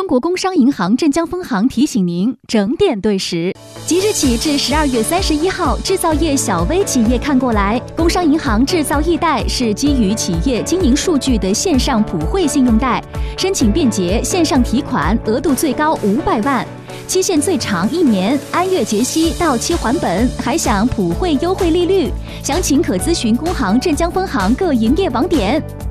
中国工商银行镇江分行提醒您整点对时。即日起至12月31号，制造业小微企业看过来，工商银行制造易贷是基于企业经营数据的线上普惠信用贷，申请便捷，线上提款，额度最高500万，期限最长1年，按月结息，到期还本，还享普惠优惠利率。详情可咨询工行镇江分行各营业网点。